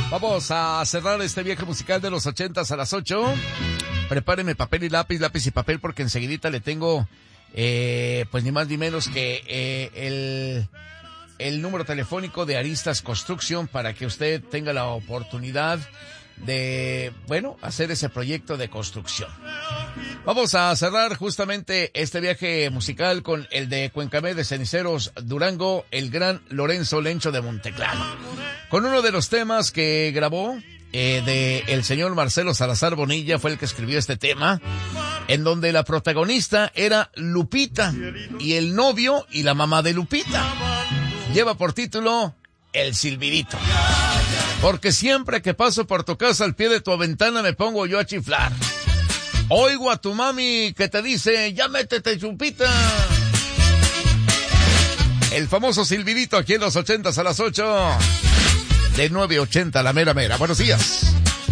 Vamos a cerrar este viaje musical de los 80s a las 8. Prepárenme papel y lápiz, lápiz y papel, porque enseguidita le tengo, pues ni más ni menos que el número telefónico de Aristas Construction para que usted tenga la oportunidad de, bueno, hacer ese proyecto de construcción. Vamos a cerrar justamente este viaje musical con el de Cuencamé de Ceniceros, Durango, el gran Lorenzo Lencho de Monteclaro, con uno de los temas que grabó de el señor Marcelo Salazar Bonilla. Fue el que escribió este tema, en donde la protagonista era Lupita y el novio y la mamá de Lupita. Lleva por título El Silbidito. Porque siempre que paso por tu casa al pie de tu ventana me pongo yo a chiflar. Oigo a tu mami que te dice, ya métete, Chupita. El famoso Silbidito aquí en los 80s a las 8. De 9:80 la mera mera. Buenos días.